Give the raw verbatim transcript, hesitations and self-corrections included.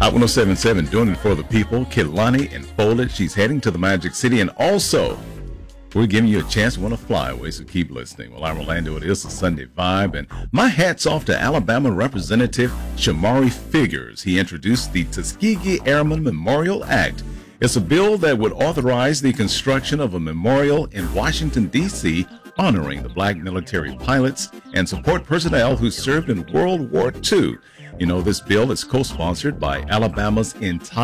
Hot ten seventy-seven doing it for the people. Kehlani and Folded. She's heading to the Magic City. And also, we're giving you a chance to win a flyaway, so keep listening. Well, I'm Orlando. It is a Sunday vibe. And my hat's off to Alabama Representative Shamari Figures. He introduced the Tuskegee Airmen Memorial Act. It's a bill that would authorize the construction of a memorial in Washington, D C, honoring the black military pilots and support personnel who served in World War Two. You know, this bill is co-sponsored by Alabama's entire